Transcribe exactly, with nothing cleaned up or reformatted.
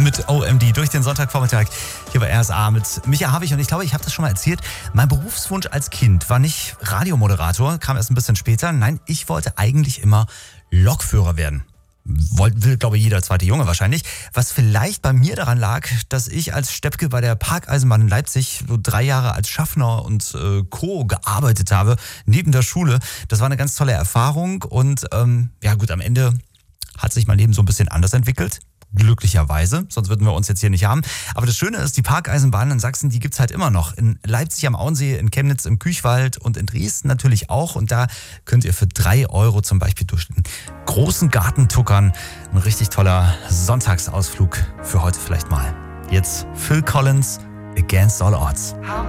mit O M D durch den Sonntagvormittag hier bei R S A mit Micha Havig. Und ich glaube, ich habe das schon mal erzählt, mein Berufswunsch als Kind war nicht Radiomoderator, kam erst ein bisschen später. Nein, ich wollte eigentlich immer Lokführer werden. Wollt, will, glaube ich, jeder zweite Junge wahrscheinlich. Was vielleicht bei mir daran lag, dass ich als Steppke bei der Parkeisenbahn in Leipzig so drei Jahre als Schaffner und äh, Co. gearbeitet habe, neben der Schule. Das war eine ganz tolle Erfahrung und ähm, ja gut, am Ende hat sich mein Leben so ein bisschen anders entwickelt. Glücklicherweise, sonst würden wir uns jetzt hier nicht haben. Aber das Schöne ist, die Parkeisenbahn in Sachsen, die gibt's halt immer noch. In Leipzig am Auensee, in Chemnitz im Küchwald und in Dresden natürlich auch. Und da könnt ihr für drei Euro zum Beispiel durch den großen Garten tuckern. Ein richtig toller Sonntagsausflug für heute vielleicht mal. Jetzt Phil Collins, Against All Odds.